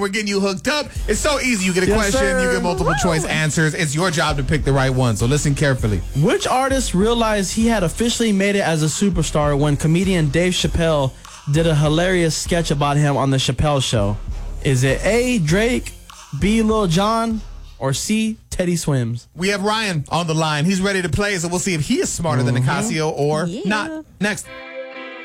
We're getting you hooked up. It's so easy. You get a Yes, question, sir. you get multiple choice answers. It's your job to pick the right one, so listen carefully. Which artist realized he had officially made it as a superstar when comedian Dave Chappelle did a hilarious sketch about him on The Chappelle Show? Is it A, Drake, B, Lil Jon, or C, Teddy Swims? We have Ryan on the line. He's ready to play, so we'll see if he is smarter than Nicasio or not. Next.